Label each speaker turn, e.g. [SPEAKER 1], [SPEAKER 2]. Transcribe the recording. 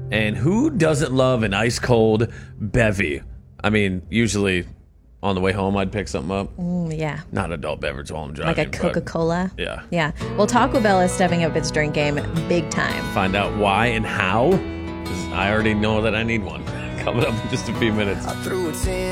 [SPEAKER 1] And who doesn't love an ice cold bevy? I mean, usually on the way home, I'd pick something up.
[SPEAKER 2] Yeah.
[SPEAKER 1] Not adult beverage while I'm driving.
[SPEAKER 2] Like a Coca-Cola?
[SPEAKER 1] Yeah.
[SPEAKER 2] Yeah. Well, Taco Bell is stepping up its drink game big time.
[SPEAKER 1] Find out why and how, because I already know that I need one. Coming up in just a few minutes.